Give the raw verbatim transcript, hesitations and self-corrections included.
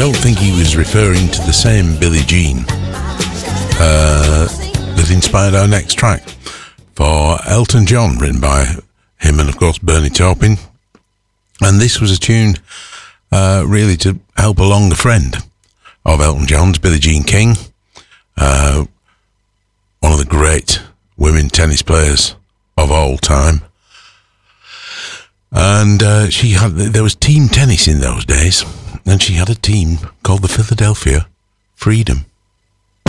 don't think he was referring to the same Billie Jean uh, that inspired our next track for Elton John, written by him and, of course, Bernie Taupin. And this was a tune uh, really to help along a friend of Elton John's, Billie Jean King, uh, one of the great women tennis players of all time. And uh, she had, there was team tennis in those days, and she had a team called the Philadelphia Freedom.